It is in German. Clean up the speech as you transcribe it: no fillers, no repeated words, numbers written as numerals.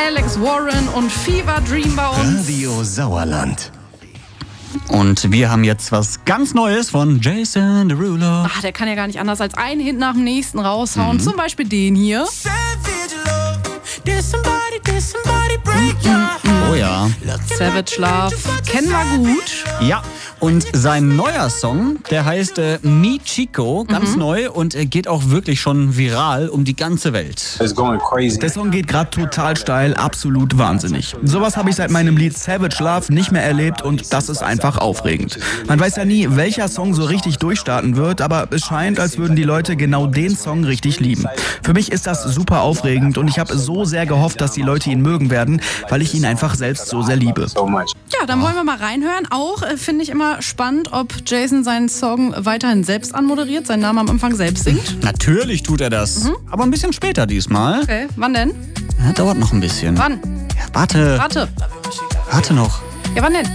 Alex Warren und Fever Dream bei uns. Radio Sauerland. Und wir haben jetzt was ganz Neues von Jason Derulo. Ach, der kann ja gar nicht anders als einen Hit nach dem nächsten raushauen. Zum Beispiel den hier. Oh ja. Savage Love. Kennen wir gut. Ja, und sein neuer Song, der heißt Mi Chico, ganz neu und geht auch wirklich schon viral um die ganze Welt. Der Song geht gerade total steil, absolut wahnsinnig. Sowas habe ich seit meinem Lied Savage Love nicht mehr erlebt und das ist einfach aufregend. Man weiß ja nie, welcher Song so richtig durchstarten wird, aber es scheint, als würden die Leute genau den Song richtig lieben. Für mich ist das super aufregend und ich habe so sehr gehofft, dass die Leute ihn mögen werden, weil ich ihn einfach selbst so sehr liebe. Ja, dann wollen wir mal reinhören. Auch finde ich immer spannend, ob Jason seinen Song weiterhin selbst anmoderiert, seinen Namen am Anfang selbst singt. Natürlich tut er das, aber ein bisschen später diesmal. Okay, wann denn? Ja, dauert noch ein bisschen. Wann? Ja, warte Warte. noch. Ja, wann denn?